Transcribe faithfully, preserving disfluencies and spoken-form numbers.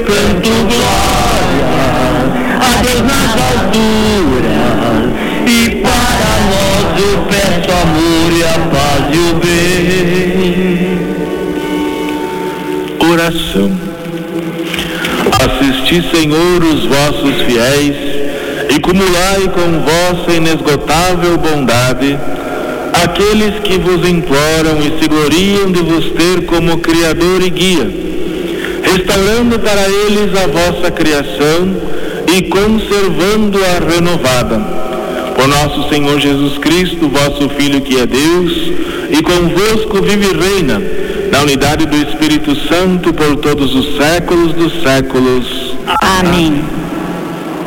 canto glória a Deus nas alturas, e para nós eu peço amor e a paz e o bem. Oração. Assisti, Senhor, os vossos fiéis, e cumulai com vossa inesgotável bondade aqueles que vos imploram e se gloriam de vos ter como Criador e Guia, restaurando para eles a vossa criação e conservando-a renovada. Por nosso Senhor Jesus Cristo, vosso Filho, que é Deus, e convosco vive e reina, na unidade do Espírito Santo, por todos os séculos dos séculos. Amém.